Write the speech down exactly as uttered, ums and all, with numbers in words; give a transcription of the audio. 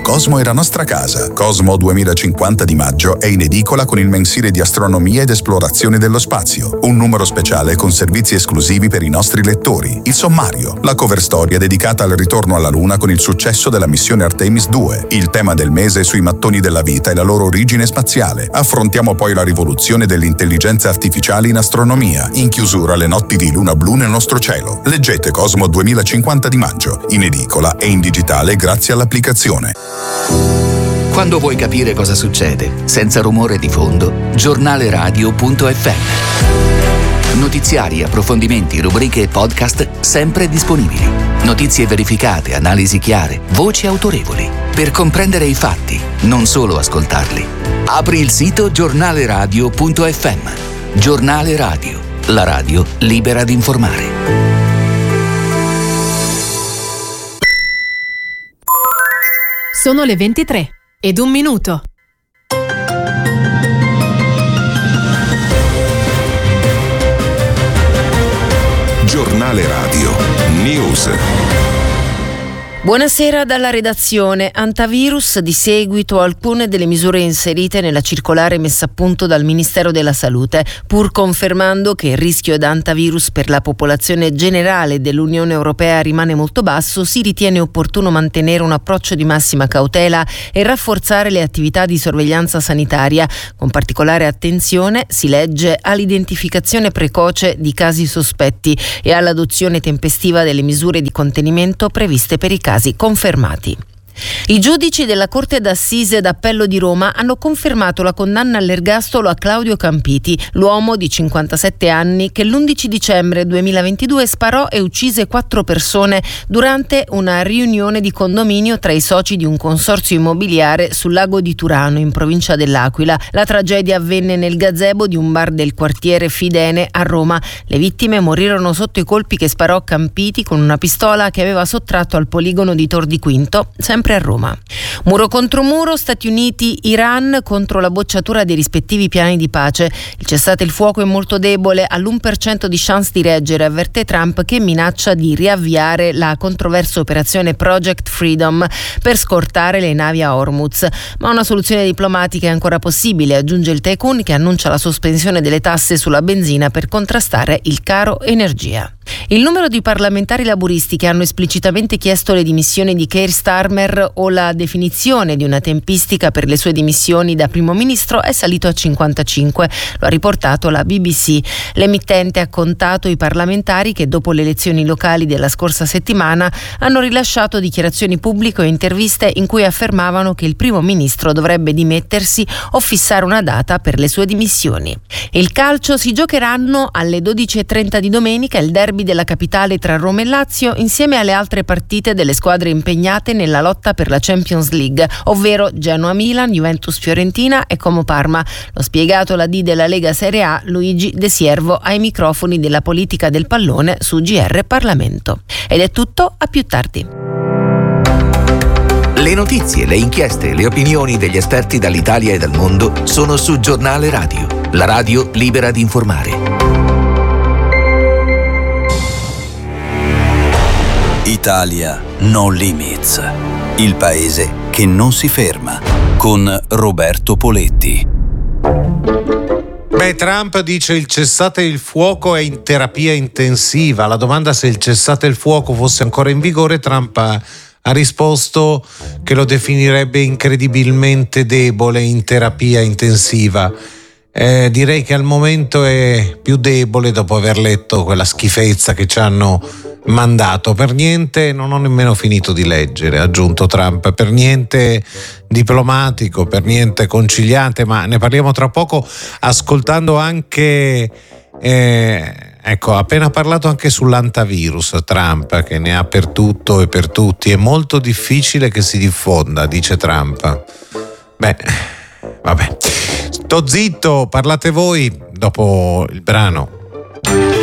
Cosmo è la nostra casa. Cosmo duemilacinquanta di maggio è in edicola con il mensile di astronomia ed esplorazione dello spazio, un numero speciale con servizi esclusivi per i nostri lettori, il sommario, la cover storia dedicata al ritorno alla Luna con il successo della missione Artemis due, il tema del mese sui mattoni della vita e la loro origine spaziale. Affrontiamo poi la rivoluzione dell'intelligenza artificiale in astronomia, in chiusura le notti di luna blu nel nostro cielo. Leggete Cosmo duemilacinquanta di maggio, in edicola e in digitale grazie all'applicazione. Quando vuoi capire cosa succede, senza rumore di fondo, giornaleradio punto effe emme. Notiziari, approfondimenti, rubriche e podcast sempre disponibili. Notizie verificate, analisi chiare, voci autorevoli. Per comprendere i fatti, non solo ascoltarli. Apri il sito giornaleradio punto effe emme. Giornale Radio, la radio libera di informare. Sono le ventitré ed un minuto. Giornale Radio News. Buonasera dalla redazione. Antivirus di seguito a alcune delle misure inserite nella circolare messa a punto dal Ministero della Salute, pur confermando che il rischio da antivirus per la popolazione generale dell'Unione Europea rimane molto basso, si ritiene opportuno mantenere un approccio di massima cautela e rafforzare le attività di sorveglianza sanitaria, con particolare attenzione, si legge, all'identificazione precoce di casi sospetti e all'adozione tempestiva delle misure di contenimento previste per i casi confermati. I giudici della Corte d'Assise d'Appello di Roma hanno confermato la condanna all'ergastolo a Claudio Campiti, l'uomo di cinquantasette anni che l'undici dicembre duemilaventidue sparò e uccise quattro persone durante una riunione di condominio tra i soci di un consorzio immobiliare sul lago di Turano, in provincia dell'Aquila. La tragedia avvenne nel gazebo di un bar del quartiere Fidene a Roma. Le vittime morirono sotto i colpi che sparò Campiti con una pistola che aveva sottratto al poligono di Tor di Quinto, sempre a Roma. Muro contro muro, Stati Uniti, Iran contro la bocciatura dei rispettivi piani di pace. Il cessate il fuoco è molto debole, all'uno per cento di chance di reggere, avverte Trump, che minaccia di riavviare la controversa operazione Project Freedom per scortare le navi a Hormuz. Ma una soluzione diplomatica è ancora possibile, aggiunge il tycoon, che annuncia la sospensione delle tasse sulla benzina per contrastare il caro energia. Il numero di parlamentari laburisti che hanno esplicitamente chiesto le dimissioni di Keir Starmer o la definizione di una tempistica per le sue dimissioni da primo ministro è salito a cinquantacinque, lo ha riportato la B B C. L'emittente ha contato i parlamentari che dopo le elezioni locali della scorsa settimana hanno rilasciato dichiarazioni pubbliche o interviste in cui affermavano che il primo ministro dovrebbe dimettersi o fissare una data per le sue dimissioni. Il calcio: si giocheranno alle dodici e trenta di domenica il derby della capitale tra Roma e Lazio, insieme alle altre partite delle squadre impegnate nella lotta per la Champions League, ovvero Genoa-Milan, Juventus-Fiorentina e Como-Parma. Lo spiegato la D della Lega Serie A, Luigi De Siervo, ai microfoni della politica del pallone su G R Parlamento. Ed è tutto, a più tardi. Le notizie, le inchieste, le opinioni degli esperti dall'Italia e dal mondo sono su Giornale Radio, la radio libera di informare. Italia No Limits, il paese che non si ferma, con Roberto Poletti. Beh, Trump dice il cessate il fuoco è in terapia intensiva. La domanda se il cessate il fuoco fosse ancora in vigore, Trump ha, ha risposto che lo definirebbe incredibilmente debole in terapia intensiva. Eh, direi che al momento è più debole dopo aver letto quella schifezza che ci hanno mandato. Per niente, non ho nemmeno finito di leggere, ha aggiunto Trump, per niente diplomatico, per niente conciliante, ma ne parliamo tra poco, ascoltando anche eh, ecco, ha appena parlato anche sull'antivirus Trump, che ne ha per tutto e per tutti. È molto difficile che si diffonda, dice Trump. Beh, vabbè, sto zitto, parlate voi dopo il brano.